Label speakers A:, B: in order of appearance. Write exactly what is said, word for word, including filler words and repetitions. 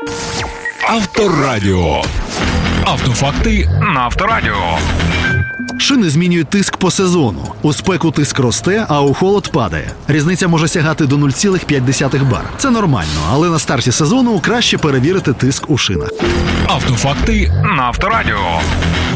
A: Авторадіо. Автофакти на Авторадіо.
B: Шини змінюють тиск по сезону. У спеку тиск росте, а у холод падає. Різниця може сягати до нуль цілих п'ять десятих бар. Це нормально, але на старті сезону краще перевірити тиск у шинах.
A: Автофакти на Авторадіо.